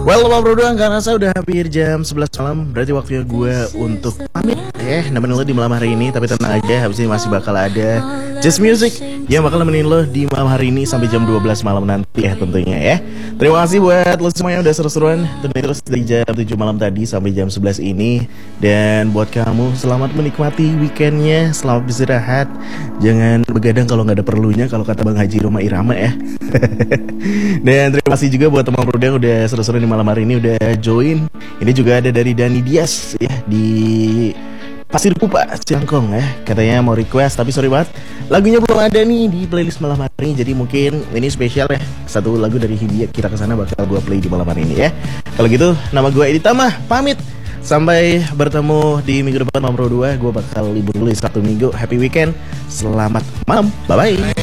Well, Bang Bro doang, karena saya udah hampir jam 11 malam. Berarti waktunya gue untuk pamit nemenin lo di malam hari ini. Tapi tenang aja, habis ini masih bakal ada Just Music yang bakal nemenin lo di malam hari ini sampai jam 12 malam nanti ya tentunya ya. Terima kasih buat lo semua yang udah seru-seruan terus dari jam 7 malam tadi sampai jam 11 ini. Dan buat kamu, selamat menikmati weekendnya, selamat beristirahat. Jangan begadang kalau nggak ada perlunya, kalau kata Bang Haji Roma Irama ya. Dan terima kasih juga buat teman Bro yang udah seru-seru di malam hari ini udah join. Ini juga ada dari Dani Dias ya di Pasir Pupa, Ciangkong ya. Katanya mau request tapi sorry banget, lagunya belum ada nih di playlist malam hari ini. Jadi mungkin ini spesial ya, satu lagu dari Hindia Kita Kesana bakal gue play di malam hari ini ya. Kalau gitu nama gue Edi Tama, pamit. Sampai bertemu di minggu depan Mam Bro 2. Gue bakal libur dulu 1 minggu. Happy weekend, selamat malam, bye-bye.